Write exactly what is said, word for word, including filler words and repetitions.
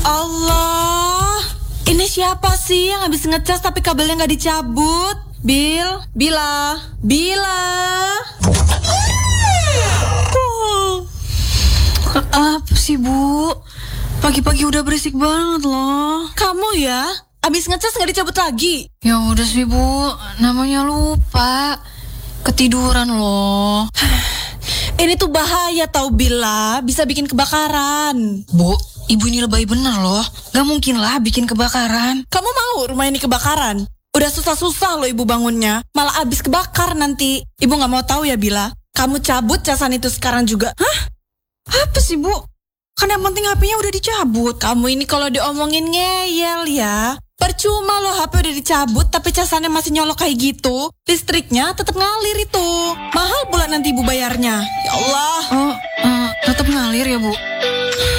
Allah, ini siapa sih yang habis ngecas tapi kabelnya nggak dicabut? Bil, Bila, Bila. Oh. Apa sih, Bu? Pagi-pagi udah berisik banget loh. Kamu ya, habis ngecas nggak dicabut lagi? Ya udah sih, Bu, namanya lupa. Ketiduran loh. Ini tuh bahaya tau Bila, bisa bikin kebakaran. Bu, ibu ini lebay bener loh. Gak mungkin lah bikin kebakaran. Kamu mau rumah ini kebakaran? Udah susah-susah loh ibu bangunnya, malah abis kebakar nanti. Ibu gak mau tahu ya Bila, kamu cabut casan itu sekarang juga. Hah? Apa sih, Bu? Kan yang penting H P-nya udah dicabut. Kamu ini kalau diomongin ngeyel ya. Percuma loh H P udah dicabut tapi casannya masih nyolok kayak gitu. Listriknya tetap ngalir itu. Mahal pula nanti ibu bayarnya. Ya Allah. Oh, uh, tetap ngalir ya, Bu?